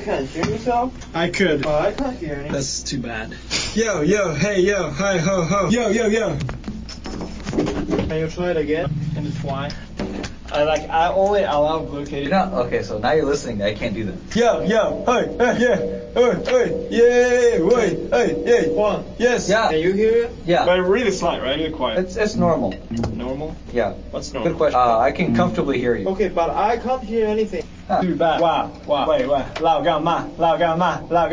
can't hear yourself? I could. I can't hear anything. That's too bad. Yo, hey, yo, hi, ho, ho. Yo. Can you try it again? And try. I only allow glucose. Okay, so now you're listening. I can't do that. Yo, hey, yeah. One. Yes. Yeah. Can you hear it? Yeah. But really slight, right? Really quiet. It's normal. Normal? Yeah. What's normal? Good question. I can comfortably hear you. Okay, but I can't hear anything. Too bad. Wow. Wait. 老干嘛？